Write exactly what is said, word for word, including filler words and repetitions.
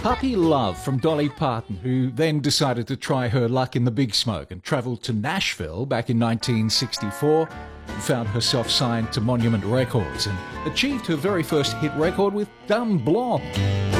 Puppy Love from Dolly Parton, who then decided to try her luck in the big smoke and travelled to Nashville back in nineteen sixty-four, and found herself signed to Monument Records and achieved her very first hit record with Dumb Blonde.